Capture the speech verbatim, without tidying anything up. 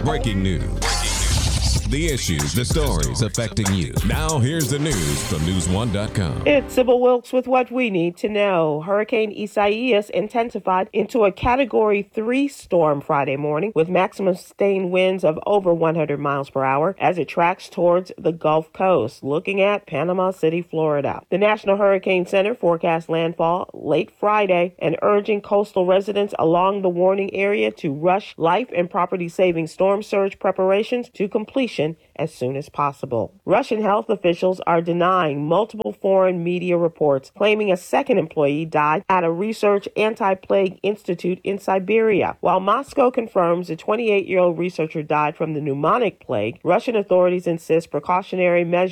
Breaking news. The issues, the stories affecting you. Now here's the news from news one dot com. It's Sybil Wilkes with what we need to know. Hurricane Isaias intensified into a Category three storm Friday morning with maximum sustained winds of over one hundred miles per hour as it tracks towards the Gulf Coast, looking at Panama City, Florida. The National Hurricane Center forecast landfall late Friday and urging coastal residents along the warning area to rush life and property-saving storm surge preparations to completion as soon as possible. Russian health officials are denying multiple foreign media reports claiming a second employee died at a research anti-plague institute in Siberia. While Moscow confirms a twenty-eight-year-old researcher died from the pneumonic plague, Russian authorities insist precautionary measures